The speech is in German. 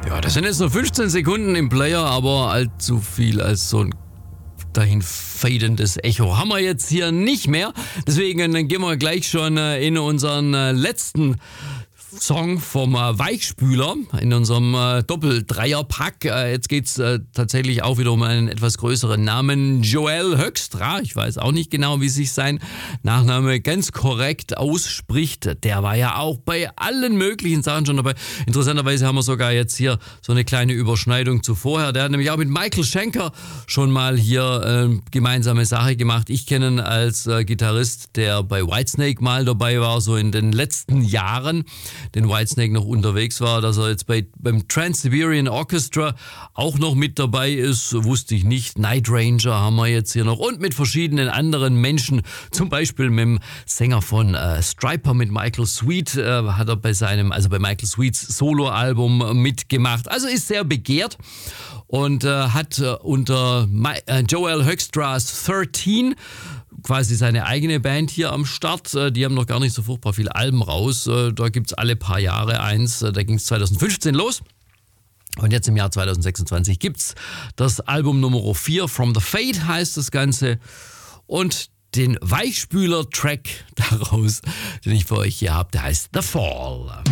Ja, das sind jetzt nur 15 Sekunden im Player, aber allzu viel als so ein dahin fadendes Echo haben wir jetzt hier nicht mehr. Deswegen gehen wir gleich schon in unseren letzten Song vom Weichspüler in unserem Doppel-Dreier-Pack. Jetzt geht's tatsächlich auch wieder um einen etwas größeren Namen. Joel Hoekstra, ich weiß auch nicht genau, wie sich sein Nachname ganz korrekt ausspricht. Der war ja auch bei allen möglichen Sachen schon dabei. Interessanterweise haben wir sogar jetzt hier so eine kleine Überschneidung zu vorher. Der hat nämlich auch mit Michael Schenker schon mal hier gemeinsame Sache gemacht. Ich kenne ihn als Gitarrist, der bei Whitesnake mal dabei war, so in den letzten Jahren. Den Whitesnake noch unterwegs war, dass er jetzt beim Trans-Siberian Orchestra auch noch mit dabei ist, wusste ich nicht. Night Ranger haben wir jetzt hier noch und mit verschiedenen anderen Menschen, zum Beispiel mit dem Sänger von Stryper, mit Michael Sweet, hat er bei Michael Sweets Soloalbum mitgemacht. Also ist sehr begehrt und hat unter Joel Hoekstra's 13 quasi seine eigene Band hier am Start. Die haben noch gar nicht so furchtbar viele Alben raus. Da gibt's alle paar Jahre eins. Da ging es 2015 los. Und jetzt im Jahr 2026 gibt's das Album Nummer 4, From the Fade heißt das Ganze. Und den Weichspüler-Track daraus, den ich für euch hier habe, der heißt The Fall.